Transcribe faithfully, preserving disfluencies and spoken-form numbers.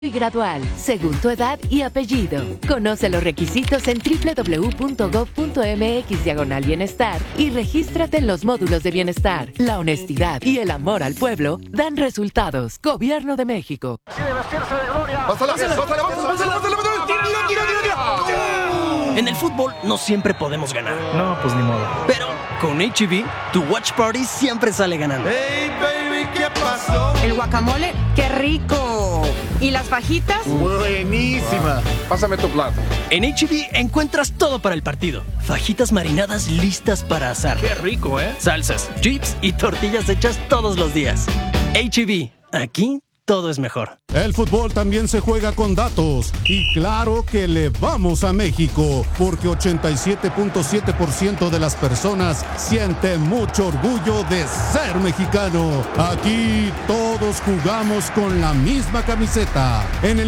y gradual, según tu edad y apellido. Conoce los requisitos en doble u doble u doble u punto gov punto mx diagonal bienestar y regístrate en los módulos de bienestar. La honestidad y el amor al pueblo dan resultados. Gobierno de México. En el fútbol no siempre podemos ganar. No, pues ni modo. Pero con H E B, tu watch party siempre sale ganando. Hey, baby, ¿qué pasó? El guacamole, ¡qué rico! ¿Y las fajitas? Buenísima. Pásame tu plato. En H E B encuentras todo para el partido. Fajitas marinadas listas para asar. ¡Qué rico, eh! Salsas, chips y tortillas hechas todos los días. H E B, aquí todo es mejor. El fútbol también se juega con datos. Y claro que le vamos a México, porque ochenta y siete punto siete por ciento de las personas sienten mucho orgullo de ser mexicano. Aquí todos jugamos con la misma camiseta. En el